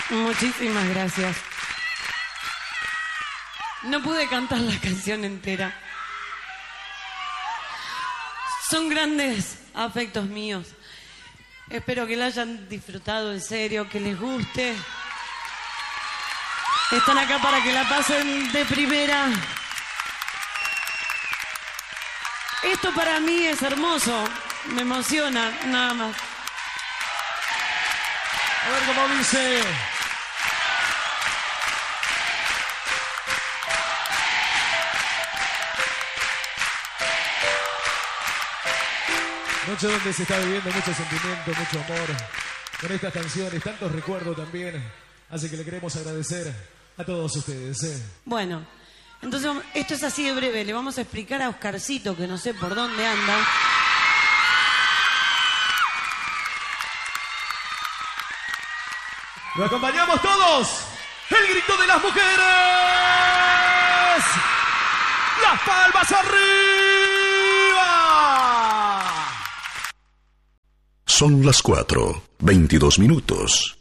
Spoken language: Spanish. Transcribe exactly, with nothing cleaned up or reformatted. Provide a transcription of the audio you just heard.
Muchísimas gracias. No pude cantar la canción entera. Son grandes afectos míos. Espero que la hayan disfrutado en serio, que les guste. Están acá para que la pasen de primera. Esto para mí es hermoso. Me emociona, nada más. A ver cómo dice. Noche donde se está viviendo mucho sentimiento, mucho amor. Con estas canciones, tantos recuerdos también. Así que le queremos agradecer a todos ustedes. ¿eh? Bueno, entonces esto es así de breve. Le vamos a explicar a Oscarcito, que no sé por dónde anda. Lo acompañamos todos. El grito de las mujeres. Las palmas arriba. Son las cuatro, veintidós minutos.